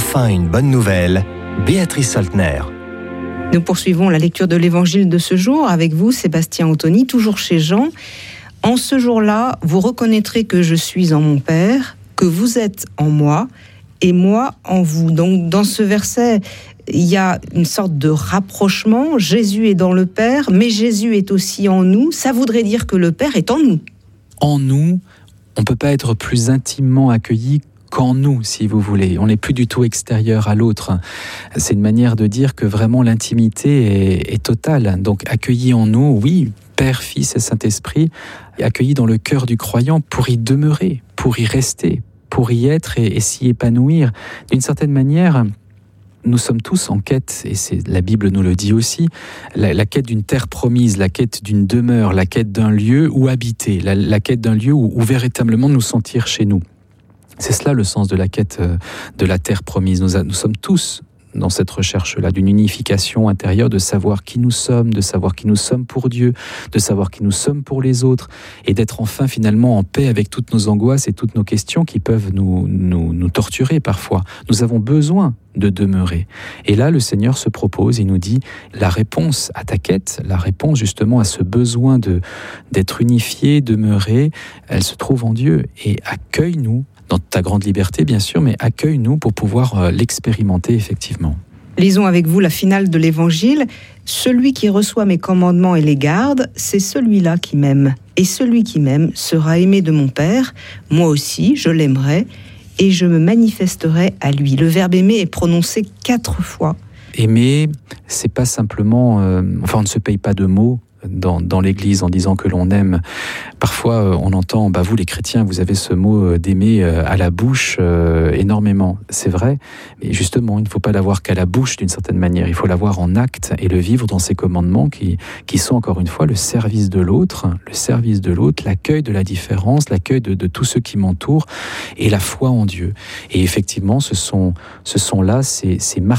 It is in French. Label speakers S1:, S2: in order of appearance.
S1: enfin une bonne nouvelle, Béatrice Soltner.
S2: Nous poursuivons la lecture de l'évangile de ce jour avec vous, Sébastien Ottoni, toujours chez Jean. En ce jour-là, vous reconnaîtrez que je suis en mon Père, que vous êtes en moi et moi en vous. Donc dans ce verset, il y a une sorte de rapprochement. Jésus est dans le Père, mais Jésus est aussi en nous. Ça voudrait dire que le Père est en nous.
S3: En nous, on ne peut pas être plus intimement accueilli qu'en nous, si vous voulez. On n'est plus du tout extérieur à l'autre. C'est une manière de dire que vraiment l'intimité est totale. Donc accueilli en nous, oui, Père, Fils et Saint-Esprit, accueillis dans le cœur du croyant pour y demeurer, pour y rester, pour y être et s'y épanouir. D'une certaine manière, nous sommes tous en quête, et la Bible nous le dit aussi, la quête d'une terre promise, la quête d'une demeure, la quête d'un lieu où habiter, la quête d'un lieu où véritablement nous sentir chez nous. C'est cela le sens de la quête de la terre promise. Nous sommes tous dans cette recherche-là, d'une unification intérieure, de savoir qui nous sommes pour Dieu, de savoir qui nous sommes pour les autres, et d'être enfin finalement en paix avec toutes nos angoisses et toutes nos questions qui peuvent nous torturer parfois. Nous avons besoin de demeurer. Et là, le Seigneur se propose, il nous dit, la réponse à ta quête, la réponse justement à ce besoin d'être unifié, demeurer, elle se trouve en Dieu. Et accueille-nous, dans ta grande liberté bien sûr, mais accueille-nous pour pouvoir l'expérimenter effectivement.
S2: Lisons avec vous la finale de l'Évangile. Celui qui reçoit mes commandements et les garde, c'est celui-là qui m'aime. Et celui qui m'aime sera aimé de mon Père. Moi aussi, je l'aimerai et je me manifesterai à lui. Le verbe aimer est prononcé 4 fois.
S3: Aimer, c'est pas simplement... on ne se paye pas de mots dans l'Église en disant que l'on aime. Parfois, on entend, vous les chrétiens, vous avez ce mot d'aimer à la bouche énormément. C'est vrai, mais justement, il ne faut pas l'avoir qu'à la bouche d'une certaine manière. Il faut l'avoir en acte et le vivre dans ces commandements qui sont encore une fois le service de l'autre, l'accueil de la différence, l'accueil de tous ceux qui m'entourent et la foi en Dieu. Et effectivement, ce sont là ces marques